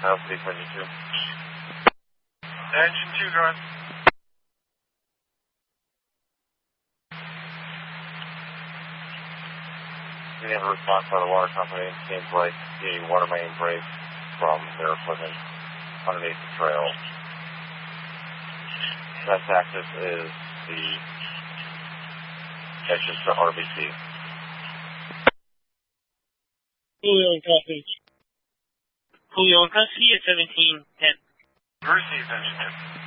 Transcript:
Southeast Engine 2. Engine 2, go ahead. We have a response by the water company. It seems like the water main breaks from their equipment underneath the trail. Best access is the entrance to RBC. Julio and copy. Julio and copy at 1710. Received, Engine 2.